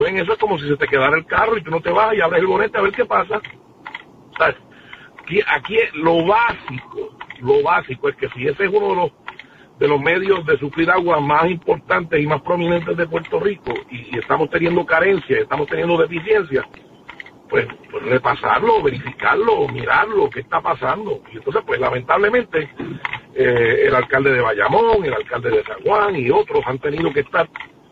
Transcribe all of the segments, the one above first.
Rubén, eso es como si se te quedara el carro y tú no te vas y abres el bonete a ver qué pasa. ¿Sabes? Aquí lo básico es que si ese es uno de los medios de suplir agua más importantes y más prominentes de Puerto Rico y estamos teniendo carencias, estamos teniendo deficiencias, pues repasarlo, verificarlo, mirarlo, qué está pasando. Y entonces, pues lamentablemente, el alcalde de Bayamón, el alcalde de San Juan y otros han tenido que estar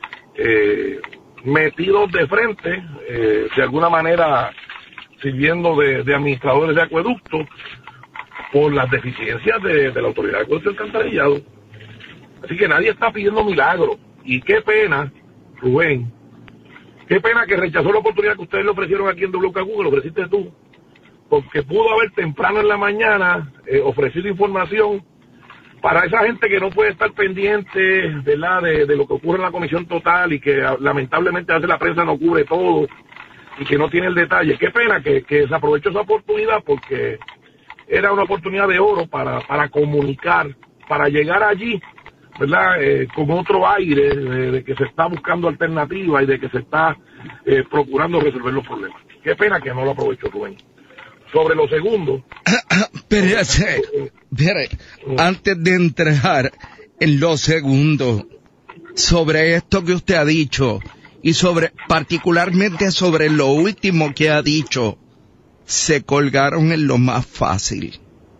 metidos de frente, de alguna manera sirviendo de administradores de acueductos por las deficiencias de la autoridad de acueducto y alcantarillado. Así que nadie está pidiendo milagros. Y qué pena, Rubén, qué pena que rechazó la oportunidad que ustedes le ofrecieron aquí en WKQ, que lo ofreciste tú, porque pudo haber temprano en la mañana ofrecido información para esa gente que no puede estar pendiente, ¿verdad?, de lo que ocurre en la comisión total y que lamentablemente a veces la prensa no cubre todo y que no tiene el detalle. Qué pena que se aprovechó esa oportunidad, porque era una oportunidad de oro para comunicar, para llegar allí, ¿verdad?, con otro aire de que se está buscando alternativas y de que se está procurando resolver los problemas. Qué pena que no lo aprovechó, Rubén. Sobre lo segundo... Pero, antes de entrar en lo segundo, sobre esto que usted ha dicho, y particularmente sobre lo último que ha dicho, se colgaron en lo más fácil.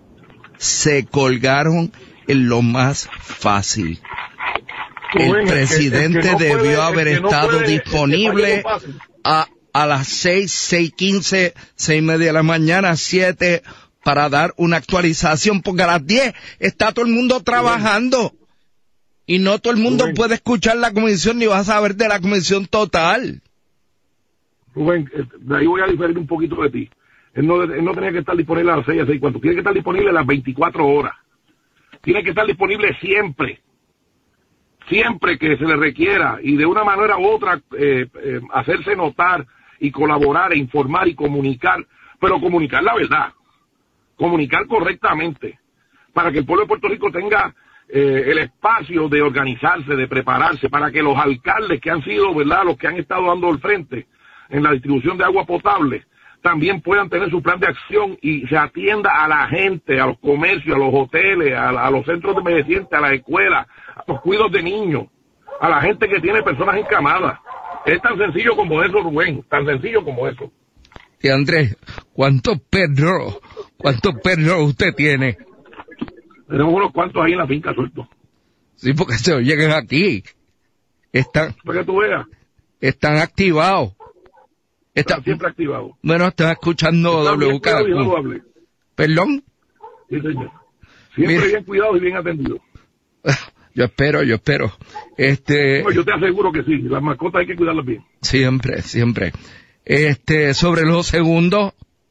El presidente debió haber estado disponible a las 6:15, 6:30 de la mañana, 7, para dar una actualización, porque a las 10 está todo el mundo trabajando. Y no todo el mundo puede escuchar la comisión ni va a saber de la comisión total. Rubén, de ahí voy a diferir un poquito de ti. Él no tenía que estar disponible a las 6, a 6 cuanto. Tiene que estar disponible a las 24 horas. Tiene que estar disponible siempre. Siempre que se le requiera. Y de una manera u otra hacerse notar y colaborar e informar y comunicar. Pero comunicar la verdad. Comunicar correctamente. Para que el pueblo de Puerto Rico tenga el espacio de organizarse, de prepararse, para que los alcaldes que han sido, ¿verdad?, los que han estado dando el frente en la distribución de agua potable, también puedan tener su plan de acción y se atienda a la gente, a los comercios, a los hoteles, a los centros de envejecientes, a las escuelas, a los cuidados de niños, a la gente que tiene personas encamadas. Es tan sencillo como eso, Rubén, tan sencillo como eso. Y Andrés, ¿cuántos perros usted tiene? Tenemos unos cuantos ahí en la finca sueltos. Sí, porque se oyen aquí. Para que tú veas. Están activados. Están siempre activados. Bueno, están escuchando WKQ. ¿Perdón? Sí, señor. Siempre bien cuidados y bien atendidos. Yo espero. No, yo te aseguro que sí. Las mascotas hay que cuidarlas bien. Siempre. Sobre los segundos.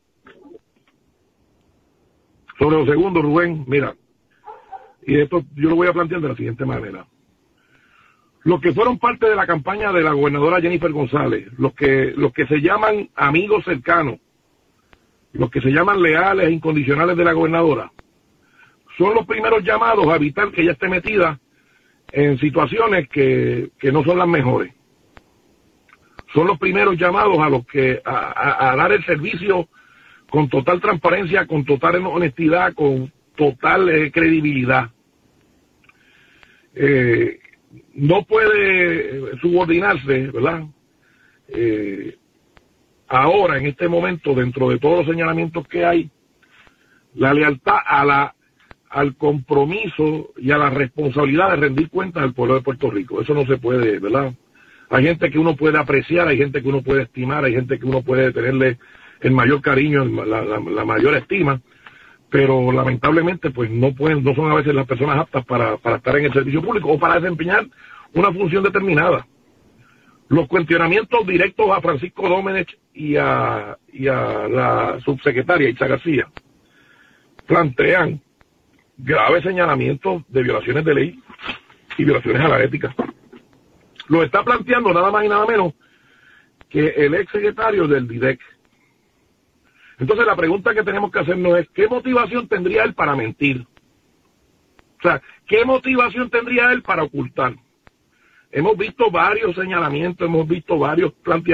Sobre los segundos, Rubén, mira. Y esto yo lo voy a plantear de la siguiente manera. Los que fueron parte de la campaña de la gobernadora Jennifer González, los que se llaman amigos cercanos, los que se llaman leales e incondicionales de la gobernadora, son los primeros llamados a evitar que ella esté metida en situaciones que no son las mejores. Son los primeros llamados a los que a dar el servicio con total transparencia, con total honestidad, con total credibilidad. No puede subordinarse, ¿verdad? Ahora, en este momento, dentro de todos los señalamientos que hay, la lealtad al compromiso y a la responsabilidad de rendir cuentas al pueblo de Puerto Rico. Eso no se puede, ¿verdad? Hay gente que uno puede apreciar, hay gente que uno puede estimar, hay gente que uno puede tenerle el mayor cariño, la mayor estima, pero lamentablemente pues no son a veces las personas aptas para estar en el servicio público o para desempeñar una función determinada. Los cuestionamientos directos a Francisco Domenech y a la subsecretaria Itza García plantean graves señalamientos de violaciones de ley y violaciones a la ética. Lo está planteando nada más y nada menos que el ex secretario del DIDEC. Entonces la pregunta que tenemos que hacernos es, ¿qué motivación tendría él para mentir? O sea, ¿qué motivación tendría él para ocultar? Hemos visto varios señalamientos, hemos visto varios planteamientos